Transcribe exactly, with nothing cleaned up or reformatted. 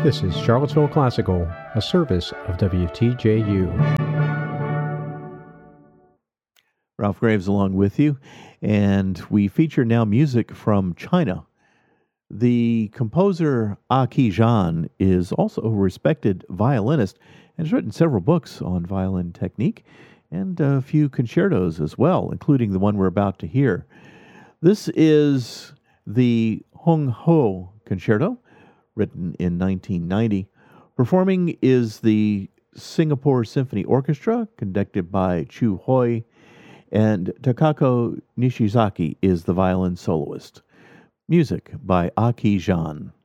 This is Charlottesville Classical, a service of W T J U. Ralph Graves along with you, and we feature now music from China. The composer Ah Qi-Zhan is also a respected violinist and has written several books on violin technique and a few concertos as well, including the one we're about to hear. This is the Hung Ho Concerto, written in nineteen ninety. Performing is the Singapore Symphony Orchestra, conducted by Chu Hoi, and Takako Nishizaki is the violin soloist. Music by Ah Qi-Zhan.